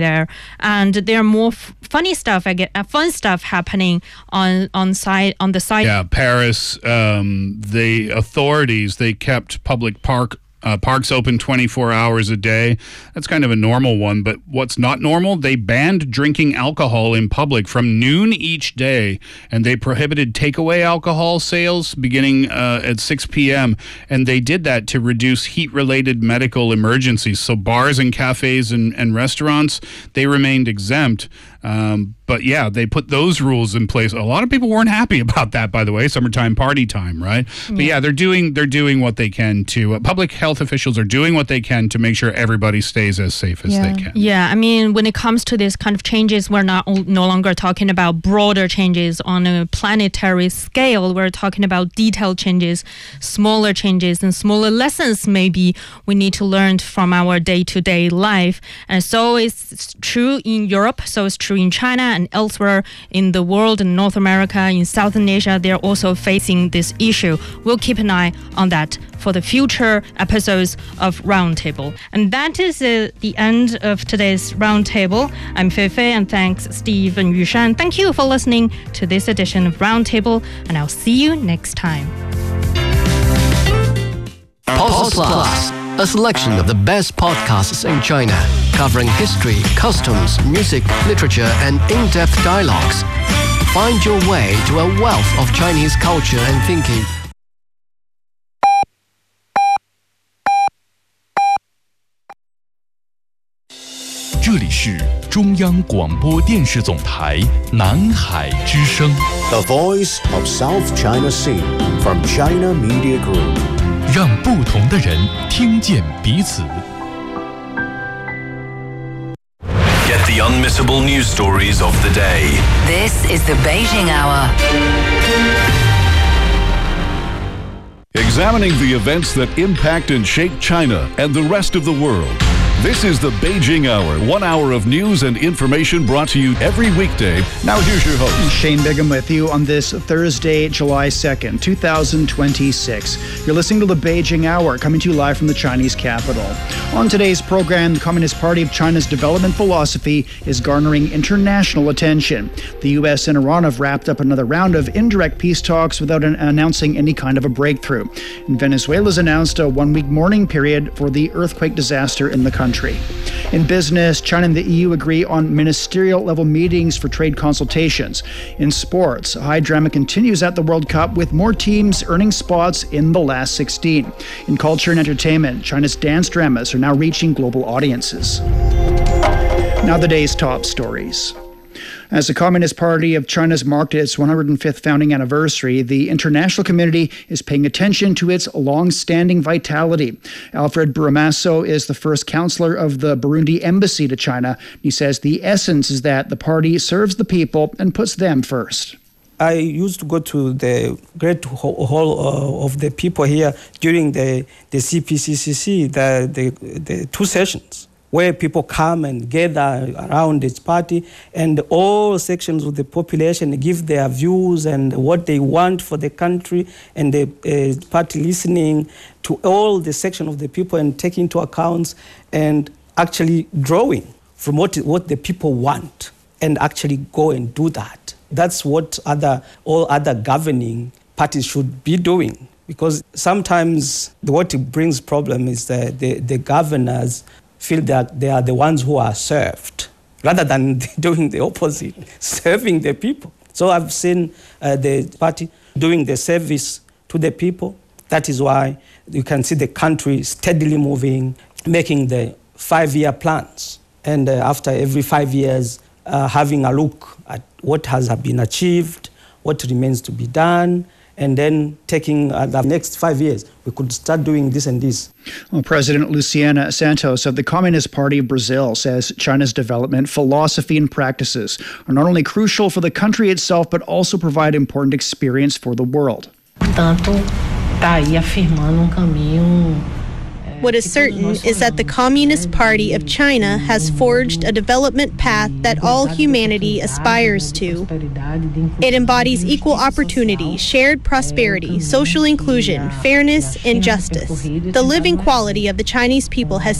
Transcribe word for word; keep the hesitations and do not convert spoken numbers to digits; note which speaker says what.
Speaker 1: there, and there are more f- funny stuff. I get uh, fun stuff happening on on side on the side.
Speaker 2: Yeah, Paris. Um, the authorities they kept public park. Uh, parks open twenty-four hours a day. That's kind of a normal one. But what's not normal, they banned drinking alcohol in public from noon each day. And they prohibited takeaway alcohol sales beginning uh, at six p.m. And they did that to reduce heat-related medical emergencies. So bars and cafes and, and restaurants, they remained exempt. Um, but yeah, they put those rules in place. A lot of people weren't happy about that, by the way. Summertime party time, right? Yeah. But yeah, they're doing they're doing what they can to. Uh, public health officials are doing what they can to make sure everybody stays as safe as
Speaker 1: yeah.
Speaker 2: they can.
Speaker 1: Yeah, I mean, when it comes to this kind of changes, we're not no longer talking about broader changes on a planetary scale. We're talking about detailed changes, smaller changes, and smaller lessons maybe we need to learn from our day-to-day life. And so it's true in Europe, so it's true in China and elsewhere in the world, in North America, in Southern Asia. They're also facing this issue. We'll keep an eye on that for the future episodes of Roundtable. And that is uh, the end of today's Roundtable. I'm Fei Fei, and thanks Steve and Yushan. Thank you for listening to this edition of Roundtable, and I'll see you next time.
Speaker 3: Pulse Plus, a selection of the best podcasts in China, covering history, customs, music, literature, and in-depth dialogues. Find your way to a wealth of Chinese culture and thinking.
Speaker 4: 这里是中央广播电视总台南海之声
Speaker 5: The Voice of South China Sea from China Media Group
Speaker 4: 让不同的人听见彼此
Speaker 6: Get the unmissable news stories of the day.
Speaker 7: This is the Beijing Hour.
Speaker 8: Examining the events that impact and shape China and the rest of the world. This is the Beijing Hour, one hour of news and information brought to you every weekday. Now here's your host.
Speaker 9: Shane Bigham with you on this Thursday, July second, twenty twenty-six. You're listening to the Beijing Hour, coming to you live from the Chinese capital. On today's program, the Communist Party of China's development philosophy is garnering international attention. The U S and Iran have wrapped up another round of indirect peace talks without an announcing any kind of a breakthrough. And Venezuela's announced a one-week mourning period for the earthquake disaster in the country. In business, China and the E U agree on ministerial-level meetings for trade consultations. In sports, high drama continues at the World Cup with more teams earning spots in the last sixteen. In culture and entertainment, China's dance dramas are now reaching global audiences. Now the day's top stories. As the Communist Party of China's marked its one hundred fifth founding anniversary, the international community is paying attention to its long-standing vitality. Alfred Buramasso is the first counselor of the Burundi embassy to China. He says the essence is that the party serves the people and puts them first.
Speaker 10: I used to go to the great hall of the people here during the, the C P C C C, the, the, the two sessions, where people come and gather around its party, and all sections of the population give their views and what they want for the country, and the uh, party listening to all the section of the people and taking into account and actually drawing from what, what the people want and actually go and do that. That's what other all other governing parties should be doing, because sometimes what brings problem is that the, the governors feel that they are the ones who are served, rather than doing the opposite, serving the people. So I've seen uh, the party doing the service to the people. That is why you can see the country steadily moving, making the five-year plans. And uh, after every five years, uh, having a look at what has been achieved, what remains to be done, and then taking uh, the next five years, we could start doing this and this.
Speaker 9: Well, President Luciana Santos of the Communist Party of Brazil says China's development philosophy and practices are not only crucial for the country itself, but also provide important experience for the world.
Speaker 11: Tanto, tá aí afirmando um caminho.
Speaker 12: What is certain is that the Communist Party of China has forged a development path that all humanity aspires to. It embodies equal opportunity, shared prosperity, social inclusion, fairness, and justice. The living quality of the Chinese people has